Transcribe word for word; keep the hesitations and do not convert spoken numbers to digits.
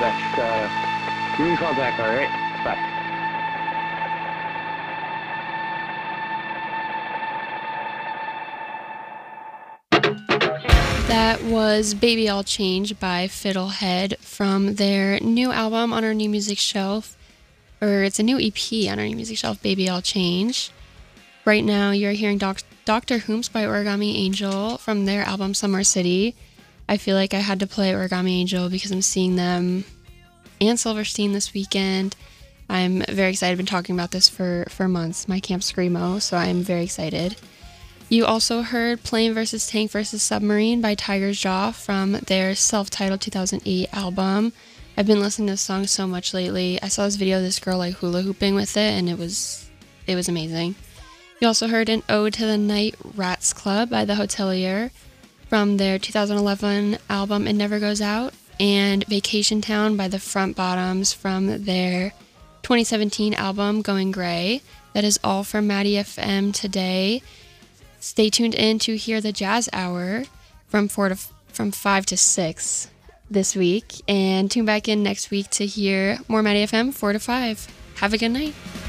back. Uh, give me a call back, alright? Bye. That was Baby I'll Change by Fiddlehead from their new album on our new music shelf, or it's a new E P on our new music shelf, Baby I'll Change. Right now you're hearing Doc- Doctor Whomst by Origami Angel from their album Summer City. I feel like I had to play Origami Angel because I'm seeing them and Silverstein this weekend. I'm very excited. I've been talking about this for, for months, my Camp Screamo, so I'm very excited. You also heard Plane versus Tank versus Submarine by Tiger's Jaw from their self-titled two thousand eight album. I've been listening to this song so much lately. I saw this video of this girl like hula hooping with it, and it was it was amazing. You also heard an Ode to the Night Rats Club by The Hotelier from their two thousand eleven album It Never Goes Out, and Vacation Town by the Front Bottoms from their twenty seventeen album Going Gray. That is all from Maddie F M today. Stay tuned in to hear the Jazz Hour from four to from five to six this week, and tune back in next week to hear more Maddie F M four to five. Have a good night.